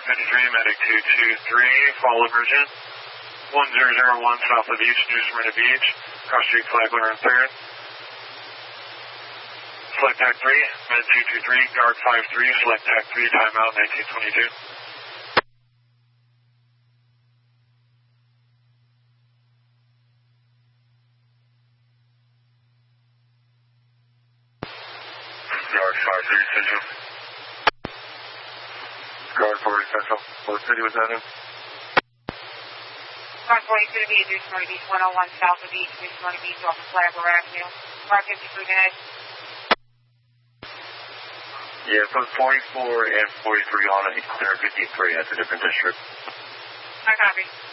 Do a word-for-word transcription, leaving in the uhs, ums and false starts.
fifty-three, medic two two three, follow Virgin. one zero zero one south of Beach, New Smyrna Beach, cross street flag one hundred third. Select TAC three, med two two three, guard five three, select TAC three, timeout nineteen twenty-two. Guard five three, Central. Guard forty Central. What city was that in? Guard forty to the beach, New Smyrna Beach, one oh one south of Beach, New Smyrna Beach, off of Flagler Avenue. Car fifty-three, good night. Yeah, put forty-four and forty-three on it. Clear fifty-three. That's a different district. I copy.